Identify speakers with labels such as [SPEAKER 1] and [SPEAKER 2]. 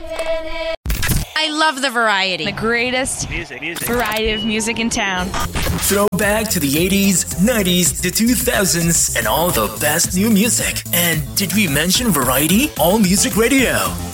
[SPEAKER 1] I love the variety.
[SPEAKER 2] The greatest variety of music in town.
[SPEAKER 3] Throwback to the 80s, 90s, the 2000s, and all the best new music. And did we mention variety? All Music Radio.